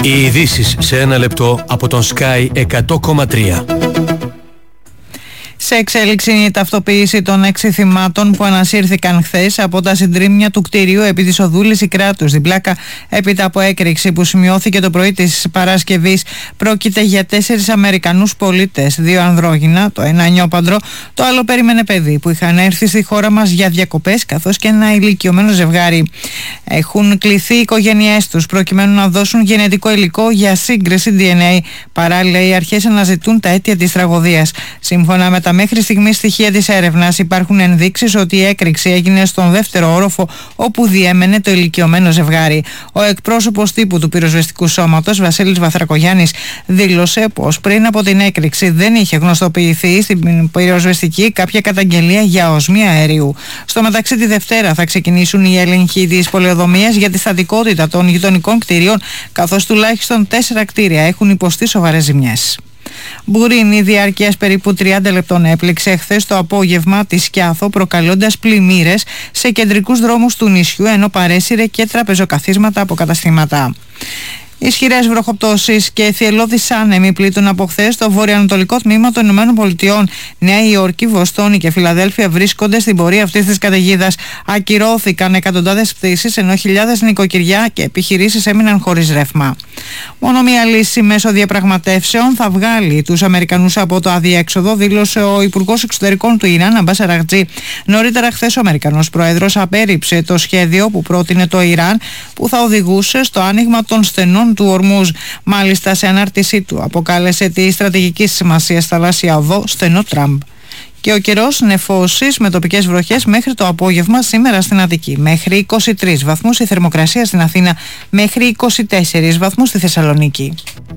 Οι ειδήσεις σε ένα λεπτό από τον Sky 100,3. Σε εξέλιξη είναι η ταυτοποίηση των 6 θυμάτων που ανασύρθηκαν χθες από τα συντρίμμια του κτηρίου επί της οδού Κράτους στην Πλάκα έπειτα από έκρηξη που σημειώθηκε το πρωί της Παρασκευής. Πρόκειται για 4 Αμερικανούς πολίτες, 2 ανδρόγυνα, το ένα νιόπαντρο, το άλλο περίμενε παιδί, που είχαν έρθει στη χώρα μας για διακοπές, καθώς και ένα ηλικιωμένο ζευγάρι. Έχουν κληθεί οι οικογένειές τους προκειμένου να δώσουν γενετικό υλικό για σύγκριση DNA. Παράλληλα, οι αρχές αναζητούν τα αίτια της τραγωδίας. Σύμφωνα με τα μέχρι στιγμή στοιχεία της έρευνας, υπάρχουν ενδείξεις ότι η έκρηξη έγινε στον δεύτερο όροφο όπου διέμενε το ηλικιωμένο ζευγάρι. Ο εκπρόσωπος τύπου του πυροσβεστικού σώματος, Βασίλης Βαθρακογιάννης, δήλωσε πως πριν από την έκρηξη δεν είχε γνωστοποιηθεί στην πυροσβεστική κάποια καταγγελία για οσμή αερίου. Στο μεταξύ, τη Δευτέρα θα ξεκινήσουν οι έλεγχοι της πολεοδομίας για τη στατικότητα των γειτονικών κτηρίων, καθώς τουλάχιστον 4 κτίρια έχουν υποστεί σοβαρές ζημιές. Μπουρίνη διάρκειας περίπου 30 λεπτών έπληξε χθες το απόγευμα τη Σκιάθο, προκαλώντας πλημμύρες σε κεντρικούς δρόμους του νησιού, ενώ παρέσυρε και τραπεζοκαθίσματα από καταστήματα. Ισχυρές βροχοπτώσεις και θυελλώδεις άνεμοι πλήττουν από χθες το βορειοανατολικό τμήμα των ΗΠΑ. Νέα Υόρκη, Βοστόνη και Φιλαδέλφια βρίσκονται στην πορεία αυτής της καταιγίδας. Ακυρώθηκαν εκατοντάδες πτήσεις, ενώ χιλιάδες νοικοκυριά και επιχειρήσεις έμειναν χωρίς ρεύμα. Μόνο μία λύση μέσω διαπραγματεύσεων θα βγάλει τους Αμερικανούς από το αδιέξοδο, δήλωσε ο Υπουργός Εξωτερικών του Ιράν, Αμπάς Αραγτζή. Νωρίτερα χθες ο Αμερικανός Πρόεδρος απέρριψε το σχέδιο που πρότεινε το Ιράν, που θα οδηγούσε στο άνοιγμα των στενών του Ορμούζ. Μάλιστα, σε ανάρτησή του αποκάλεσε τη στρατηγική σημασία θαλάσσια οδό στενό Τραμπ. Και ο καιρός νεφώσεις με τοπικές βροχές μέχρι το απόγευμα σήμερα στην Αττική. Μέχρι 23 βαθμούς η θερμοκρασία στην Αθήνα, μέχρι 24 βαθμούς στη Θεσσαλονίκη.